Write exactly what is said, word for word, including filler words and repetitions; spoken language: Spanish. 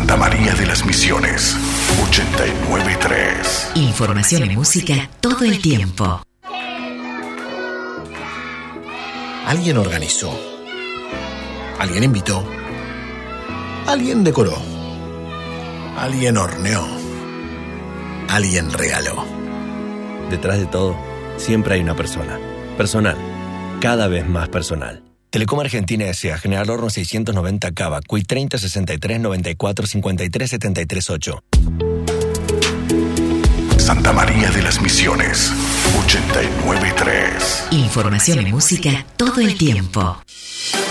Santa María de las Misiones, ochenta y nueve punto tres. Información y música todo el tiempo. Alguien organizó. Alguien invitó. Alguien decoró. Alguien horneó. Alguien regaló. Detrás de todo, siempre hay una persona. Personal. Cada vez más personal. Telecom Argentina S A. General Horno seiscientos noventa Cava. Q I treinta sesenta y tres noventa y cuatro cincuenta y tres setenta y tres ocho. Santa María de las Misiones, ochenta y nueve punto tres. Información y música todo el tiempo.